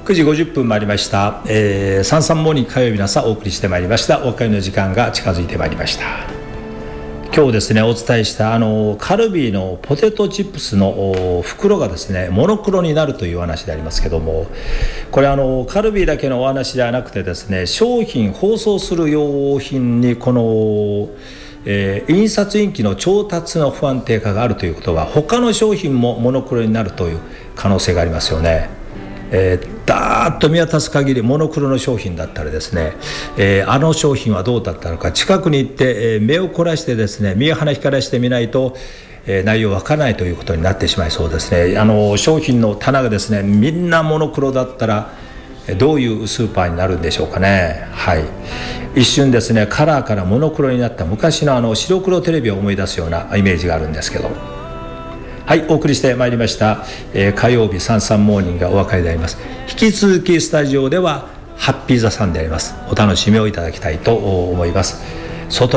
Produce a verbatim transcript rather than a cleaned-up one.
くじごじゅっぷん回りました、えー、サンサンモーニング火曜日の朝お送りしてまいりました。お別れの時間が近づいてまいりました。今日ですねお伝えしたあのカルビーのポテトチップスの袋がですねモノクロになるというお話でありますけども、これあのカルビーだけのお話ではなくてですね、商品包装する用品にこの、えー、印刷インキの調達の不安定化があるということは、他の商品もモノクロになるという可能性がありますよね。えー、だーっと見渡す限りモノクロの商品だったらですね、えー、あの商品はどうだったのか近くに行って、えー、目を凝らしてですね、目を鼻光らしてみないと、えー、内容わからないということになってしまいそうですね。あの商品の棚がですねみんなモノクロだったらどういうスーパーになるんでしょうかね。はい、一瞬ですねカラーからモノクロになった昔のあの白黒テレビを思い出すようなイメージがあるんですけど、はい、お送りしてまいりました、えー、火曜日サンサンモーニングがお別れであります。引き続きスタジオではハッピーザさんであります。お楽しみをいただきたいと思います。外